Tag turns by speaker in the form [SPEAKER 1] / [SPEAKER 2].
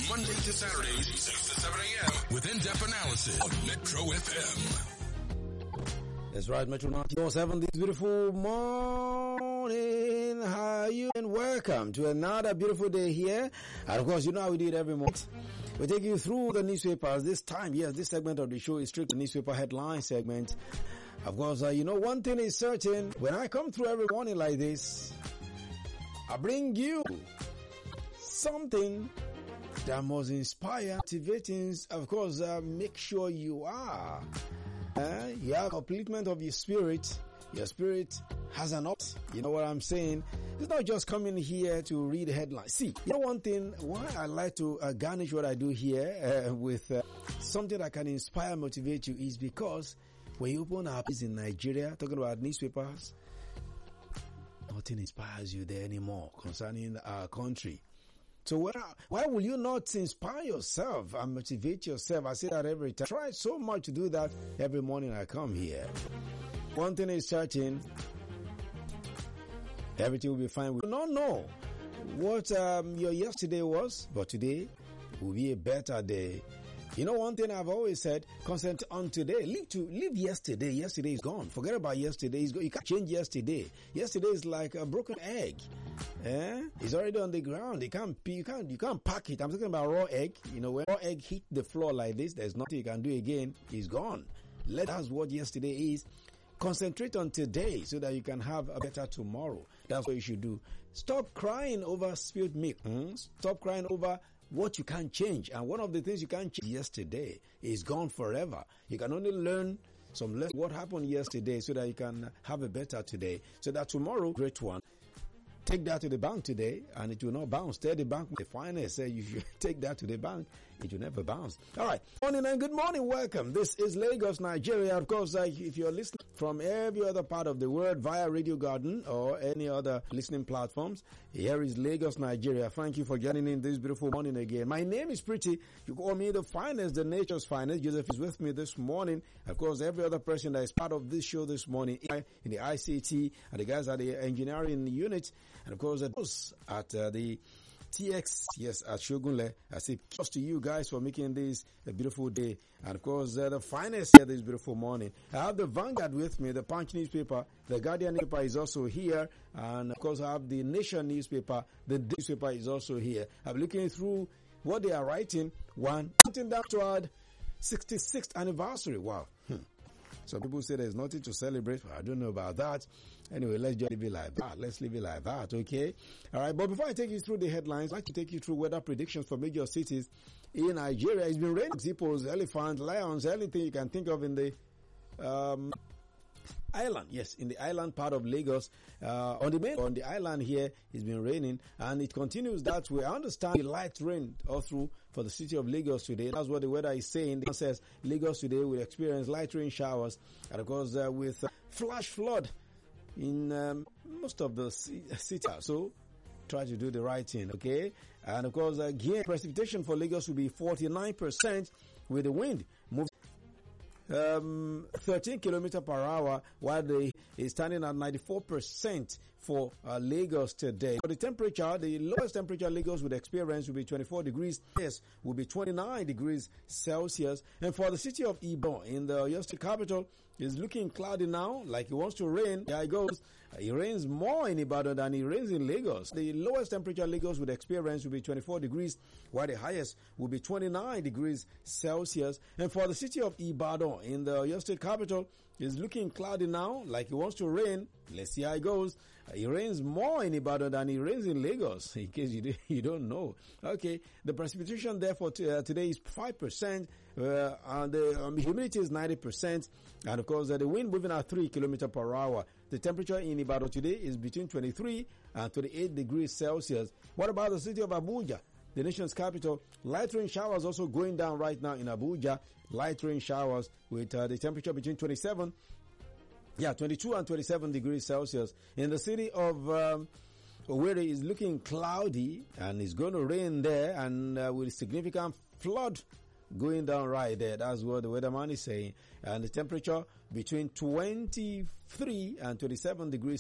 [SPEAKER 1] Monday to Saturdays, 6 to 7 a.m. with in-depth analysis on Metro FM.
[SPEAKER 2] That's right, Metro 94.7 this beautiful morning. How are you? And welcome to another beautiful day here. And of course, you know how we do it every month. We take you through the newspapers. This time, yes, this segment of the show is strictly newspaper headline segment. Of course, one thing is certain. When I come through every morning like this, I bring you something that must inspire, motivating. Of course, make sure you are. You have completement of your spirit. Your spirit has an opt. You know what I'm saying? It's not just coming here to read headlines. See, you know one thing, why I like to garnish what I do here with something that can inspire, motivate you is because when you open up in Nigeria, talking about newspapers, nothing inspires you there anymore concerning our country. So why will you not inspire yourself and motivate yourself? I say that every time. I try so much to do that every morning I come here. One thing is certain, everything will be fine. We do not know what your yesterday was, but today will be a better day. You know one thing I've always said, concentrate on today. Live yesterday. Yesterday is gone. Forget about yesterday. You can't change yesterday. Yesterday is like a broken egg. It's already on the ground. You can't pack it. I'm talking about raw egg. You know, when raw egg hit the floor like this, there's nothing you can do again. It's gone. That's what yesterday is. Concentrate on today so that you can have a better tomorrow. That's what you should do. Stop crying over spilled milk. Stop crying over what you can't change. And one of the things you can't change yesterday is gone forever. You can only learn some lessons what happened yesterday so that you can have a better today. So that tomorrow, great one. Take that to the bank today and it will not bounce. Tell the bank the finance say you should take that to the bank. It will never bounce. All right. Morning and good morning. Welcome. This is Lagos, Nigeria. Of course, if you're listening from every other part of the world via Radio Garden or any other listening platforms, here is Lagos, Nigeria. Thank you for joining in this beautiful morning again. My name is Pretty. You call me the finest, the nature's finest. Joseph is with me this morning. Of course, every other person that is part of this show this morning in the ICT and the guys at the engineering unit. And of course, at the TX, yes, at Shogunle. I say kudos to you guys for making this a beautiful day. And of course, the finest here this beautiful morning. I have the Vanguard with me, the Punch newspaper. The Guardian newspaper is also here. And of course, I have the Nation newspaper. The newspaper is also here. I'm looking through what they are writing. Counting down toward 66th anniversary. Wow. Some people say there's nothing to celebrate. I don't know about that. Anyway, let's just leave it like that. Let's leave it like that, okay? All right, but before I take you through the headlines, I'd like to take you through weather predictions for major cities in Nigeria. It's been raining, hippos, elephants, lions, anything you can think of in the island. Yes, in the island part of Lagos. On the island here, it's been raining, and it continues that way. I understand the light rain all through for the city of Lagos today. That's what the weather is saying. It says Lagos today will experience light rain showers, and of course with flash flood in most of the city. So try to do the right thing, okay? And of course, again, precipitation for Lagos will be 49% with the wind moving 13 kilometers per hour, while the is standing at 94% for Lagos today. For the temperature, the lowest temperature Lagos would experience will be 24 degrees. Yes, will be 29 degrees Celsius. And for the city of Ibadan in the Oyo State capital, it's looking cloudy now, like it wants to rain. There it goes. It rains more in Ibadan than it rains in Lagos. The lowest temperature Lagos would experience will be 24 degrees, while the highest will be 29 degrees Celsius. And for the city of Ibadan in the Oyo State capital, it's looking cloudy now, like it wants to rain. Let's see how it goes. It rains more in Ibadan than it rains in Lagos, in case you don't know. Okay, the precipitation therefore today is 5%, and the humidity is 90%, and of course the wind moving at 3 kilometers per hour. The temperature in Ibadan today is between 23 and 28 degrees Celsius. What about the city of Abuja, the nation's capital? Light rain showers also going down right now in Abuja. Light rain showers with the temperature between 22 and 27 degrees Celsius. In the city of Owerri is looking cloudy and it's going to rain there, and with significant flood going down right there. That's what the weatherman is saying. And the temperature between 23 and 27 degrees